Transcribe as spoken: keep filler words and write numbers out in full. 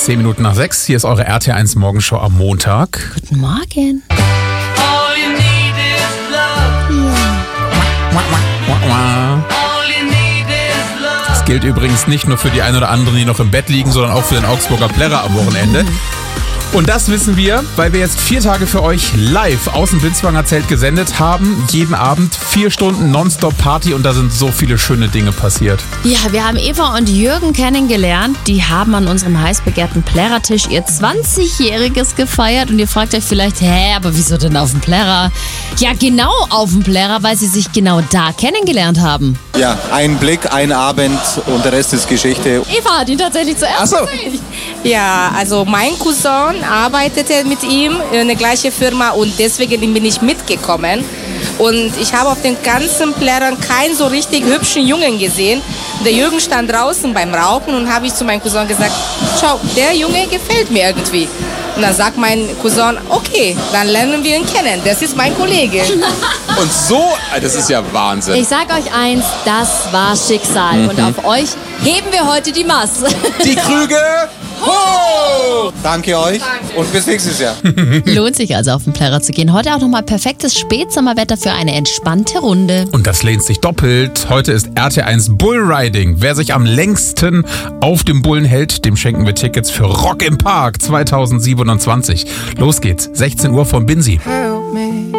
zehn Minuten nach sechs. Hier ist eure R T eins Morgenshow am Montag. Guten Morgen. All you need is love. All you need is love. Das gilt übrigens nicht nur für die ein oder anderen, die noch im Bett liegen, sondern auch für den Augsburger Plärrer am Wochenende. Und das wissen wir, weil wir jetzt vier Tage für euch live aus dem Binswanger Zelt gesendet haben. Jeden Abend vier Stunden Nonstop-Party und da sind so viele schöne Dinge passiert. Ja, wir haben Eva und Jürgen kennengelernt. Die haben an unserem heiß begehrten Plärrertisch ihr zwanzigjähriges gefeiert. Und ihr fragt euch vielleicht, hä, aber wieso denn auf dem Plärrer? Ja, genau auf dem Plärrer, weil sie sich genau da kennengelernt haben. Ja, ein Blick, ein Abend und der Rest ist Geschichte. Eva hat ihn tatsächlich zuerst Ach so. gesehen. Ja, also mein Cousin arbeitete mit ihm in der gleichen Firma und deswegen bin ich mitgekommen. Und ich habe auf den ganzen Plärrern keinen so richtig hübschen Jungen gesehen. Der Jürgen stand draußen beim Rauchen und habe ich zu meinem Cousin gesagt, schau, der Junge gefällt mir irgendwie. Und dann sagt mein Cousin, okay, dann lernen wir ihn kennen, das ist mein Kollege. Und so, das ist ja Wahnsinn. Ich sag euch eins, das war Schicksal. Mhm. Und auf euch heben wir heute die Maß. Die Krüge, ho! Danke euch und bis nächstes Jahr. Lohnt sich also auf den Plärrer zu gehen. Heute auch nochmal perfektes Spätsommerwetter für eine entspannte Runde. Und das lehnt sich doppelt. Heute ist R T eins Bullriding. Wer sich am längsten auf dem Bullen hält, dem schenken wir Tickets für Rock im Park zweitausendsiebenundzwanzig. Los geht's, sechzehn Uhr vom Binsi.